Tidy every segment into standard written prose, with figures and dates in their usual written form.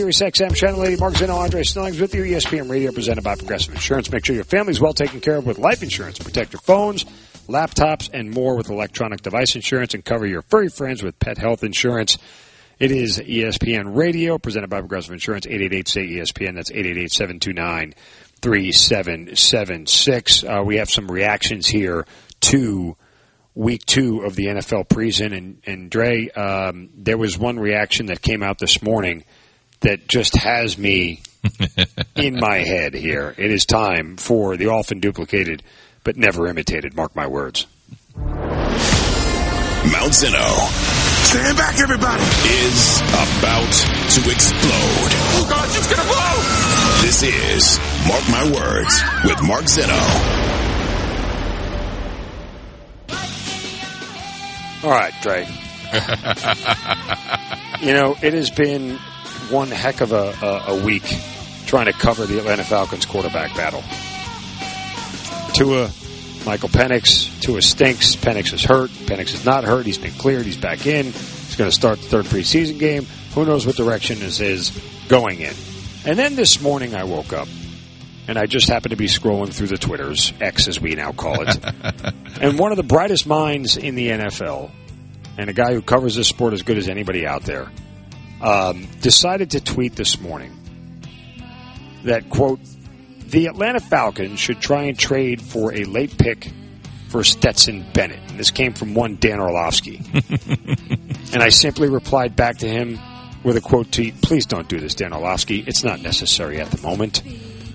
Sirius XM, Channel 80, Mark Zeno, Andre Snellings with you. ESPN Radio presented by Progressive Insurance. Make sure your family's well taken care of with life insurance. Protect your phones, laptops, and more with electronic device insurance, and cover your furry friends with pet health insurance. It is ESPN Radio presented by Progressive Insurance. 888-SAY-ESPN. That's 888-729-3776. We have some reactions here to Week 2 of the NFL preseason. And Dre, there was one reaction that came out this morning that just has me in my head here. It is time for the often duplicated but never imitated, mark my words. Mount Zeno. Stand back, everybody. Is about to explode. Oh, God, it's going to blow. This is Mark My Words with Mark Zeno. All right, Dre. It has been one heck of a week trying to cover the Atlanta Falcons quarterback battle. Tua, Michael Penix. Tua stinks. Penix is hurt. Penix is not hurt. He's been cleared. He's back in. He's going to start the third preseason game. Who knows what direction this is going in. And then this morning I woke up, and I just happened to be scrolling through the Twitters, X as we now call it, and one of the brightest minds in the NFL, and a guy who covers this sport as good as anybody out there, decided to tweet this morning that, quote, the Atlanta Falcons should try and trade for a late pick for Stetson Bennett. And this came from one Dan Orlovsky. And I simply replied back to him with a quote tweet, please don't do this, Dan Orlovsky. It's not necessary at the moment.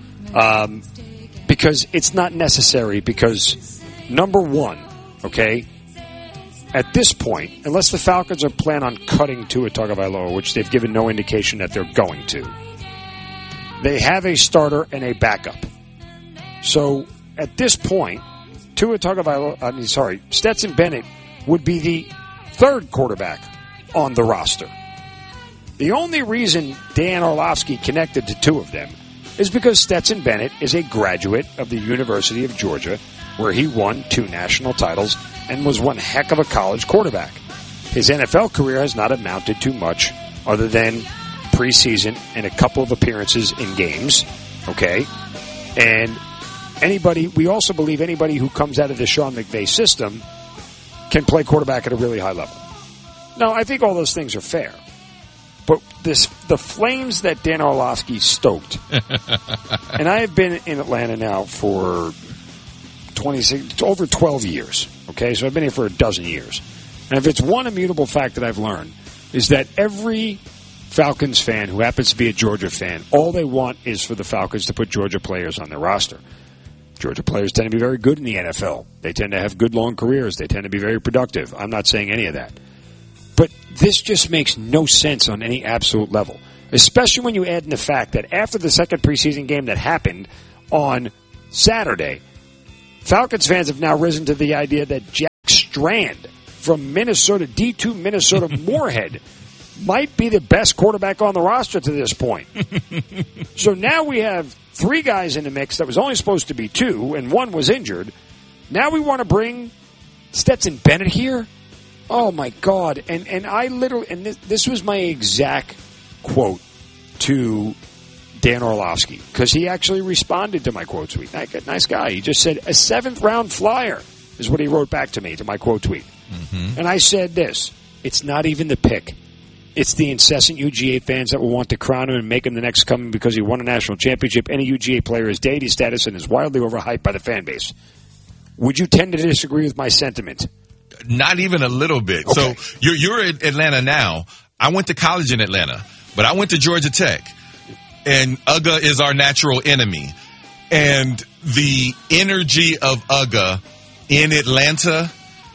Because it's not necessary because, number one, okay, at this point, unless the Falcons are planning on cutting Tua Tagovailoa, which they've given no indication that they're going to, they have a starter and a backup. So at this point, Stetson Bennett would be the third quarterback on the roster. The only reason Dan Orlovsky connected to two of them is because Stetson Bennett is a graduate of the University of Georgia, where he won 2 national titles and was one heck of a college quarterback. His NFL career has not amounted to much other than preseason and a couple of appearances in games, okay? And we also believe anybody who comes out of the Sean McVay system can play quarterback at a really high level. Now, I think all those things are fair. But the flames that Dan Orlovsky stoked, and I have been in Atlanta now for over 12 years, okay? So I've been here for a dozen years. And if it's one immutable fact that I've learned is that every Falcons fan who happens to be a Georgia fan, all they want is for the Falcons to put Georgia players on their roster. Georgia players tend to be very good in the NFL. They tend to have good long careers. They tend to be very productive. I'm not saying any of that. But this just makes no sense on any absolute level, especially when you add in the fact that after the second preseason game that happened on Saturday, Falcons fans have now risen to the idea that Jack Strand from Minnesota, D2 Minnesota Moorhead, might be the best quarterback on the roster to this point. So now we have 3 guys in the mix that was only supposed to be 2, and 1 was injured. Now we want to bring Stetson Bennett here? Oh, my God. And I literally, and this was my exact quote to Dan Orlovsky, because he actually responded to my quote tweet. Nice guy. He just said, a 7th-round flyer is what he wrote back to me, to my quote tweet. Mm-hmm. And I said this, it's not even the pick. It's the incessant UGA fans that will want to crown him and make him the next coming because he won a national championship. Any UGA player is deity status and is wildly overhyped by the fan base. Would you tend to disagree with my sentiment? Not even a little bit. Okay. So you're in Atlanta now. I went to college in Atlanta, but I went to Georgia Tech. And UGA is our natural enemy. And the energy of UGA in Atlanta,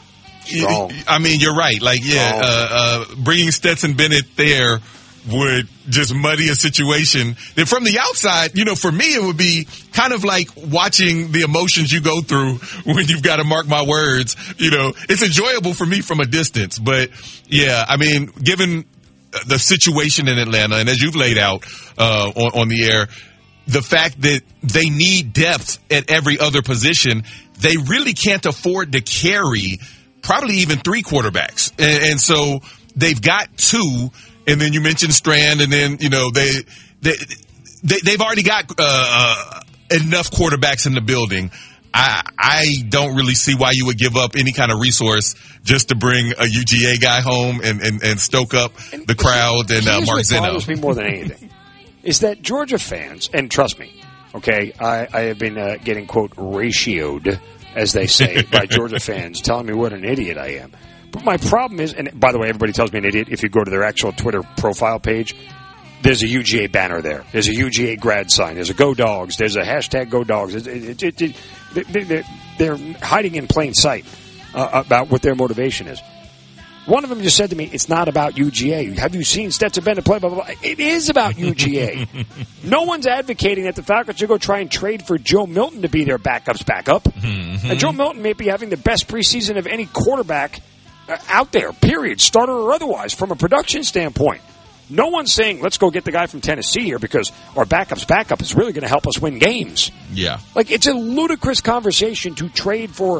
I mean, you're right. Like, bringing Stetson Bennett there would just muddy a situation. Then from the outside, for me, it would be kind of like watching the emotions you go through when you've got to mark my words. It's enjoyable for me from a distance. But, yeah, I mean, given the situation in Atlanta, and as you've laid out on the air, the fact that they need depth at every other position, they really can't afford to carry probably even 3 quarterbacks. And so they've got 2. and then you mentioned Strand, and then they've already got enough quarterbacks in the building. I don't really see why you would give up any kind of resource just to bring a UGA guy home and stoke up the crowd and Mark Zeno. What bothers me more than anything is that Georgia fans, and trust me, okay, I have been getting, quote, ratioed, as they say, by Georgia fans telling me what an idiot I am. But my problem is, and by the way, everybody tells me an idiot if you go to their actual Twitter profile page. There's a UGA banner there. There's a UGA grad sign. There's a Go Dogs. There's a hashtag Go Dogs. They're hiding in plain sight about what their motivation is. One of them just said to me, it's not about UGA. Have you seen Stetson Bennett play? Blah, blah, blah. It is about UGA. No one's advocating that the Falcons should go try and trade for Joe Milton to be their backup's backup. Mm-hmm. And Joe Milton may be having the best preseason of any quarterback out there, period, starter or otherwise, from a production standpoint. No one's saying, let's go get the guy from Tennessee here because our backup's backup is really going to help us win games. Yeah. Like, it's a ludicrous conversation to trade for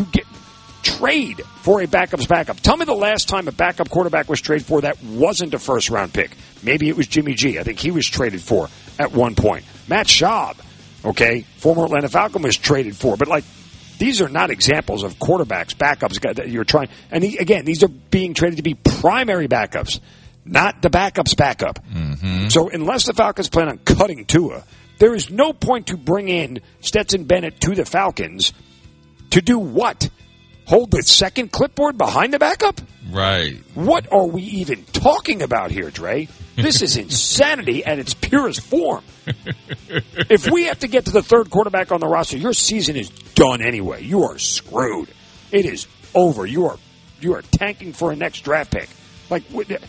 a backup's backup. Tell me the last time a backup quarterback was traded for that wasn't a first-round pick. Maybe it was Jimmy G. I think he was traded for at one point. Matt Schaub, okay, former Atlanta Falcon, was traded for. But, like, these are not examples of quarterbacks, backups that you're trying. And, again, these are being traded to be primary backups. Not the backup's backup. Mm-hmm. So unless the Falcons plan on cutting Tua, there is no point to bring in Stetson Bennett to the Falcons to do what? Hold the second clipboard behind the backup? Right. What are we even talking about here, Dre? This is insanity at its purest form. If we have to get to the third quarterback on the roster, your season is done anyway. You are screwed. It is over. You are tanking for a next draft pick. Like,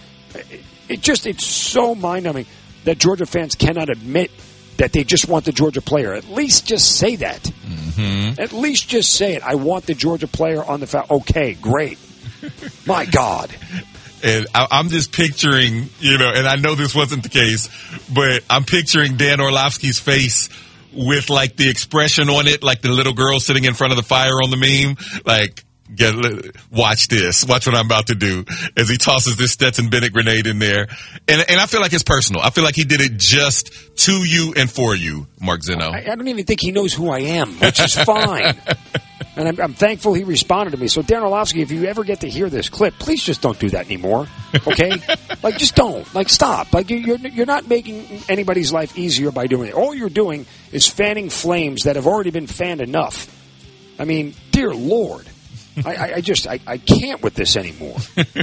it's so mind-numbing that Georgia fans cannot admit that they just want the Georgia player. At least just say that. Mm-hmm. At least just say it. I want the Georgia player on the foul. Okay, great. My God. And I'm just picturing, and I know this wasn't the case, but I'm picturing Dan Orlovsky's face with, like, the expression on it, like the little girl sitting in front of the fire on the meme, like, watch this. Watch what I'm about to do as he tosses this Stetson Bennett grenade in there. And I feel like it's personal. I feel like he did it just to you and for you, Mark Zeno. I don't even think he knows who I am, which is fine. And I'm thankful he responded to me. So, Darren Orlovsky, if you ever get to hear this clip, please just don't do that anymore. Okay? Like, just don't. Like, stop. Like, you're not making anybody's life easier by doing it. All you're doing is fanning flames that have already been fanned enough. I mean, dear Lord. I can't with this anymore.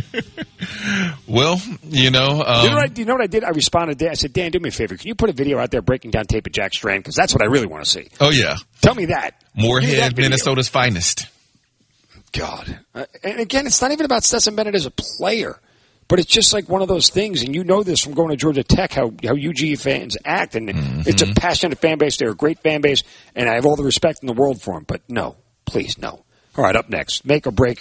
Well, you know what I did? I responded. I said, Dan, do me a favor. Can you put a video out there breaking down tape of Jack Strand? Because that's what I really want to see. Oh, yeah. Tell me that. Moorhead, Minnesota's finest. God. And again, it's not even about Stetson Bennett as a player. But it's just like one of those things, and you know this from going to Georgia Tech, how UGA fans act. And It's a passionate fan base. They're a great fan base. And I have all the respect in the world for them. But no, please, no. All right, up next, make or break